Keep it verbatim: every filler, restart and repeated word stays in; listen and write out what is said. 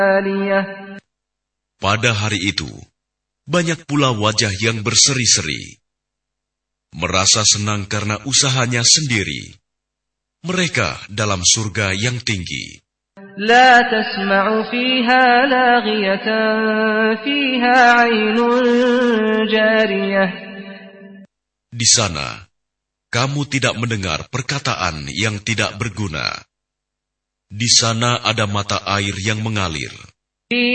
Pada hari itu, banyak pula wajah yang berseri-seri, merasa senang karena usahanya sendiri. Mereka dalam surga yang tinggi. لا تسمع فيها لاغية فيها عين جارية. Di sana, kamu tidak mendengar perkataan yang tidak berguna. Di sana ada mata air yang mengalir.